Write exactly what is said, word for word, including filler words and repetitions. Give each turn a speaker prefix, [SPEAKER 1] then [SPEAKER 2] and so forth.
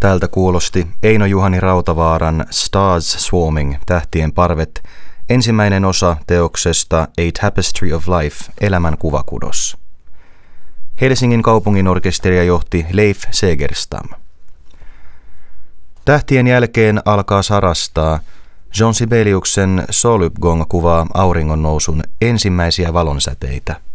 [SPEAKER 1] Tältä kuulosti Eino Juhani Rautavaaran Stars Swarming, tähtien parvet, ensimmäinen osa teoksesta A Tapestry of Life, elämän kuvakudos. Helsingin kaupungin orkesteria johti Leif Segerstam. Tähtien jälkeen alkaa sarastaa. Jean Sibeliuksen Solubgong kuvaa auringon nousun ensimmäisiä valonsäteitä.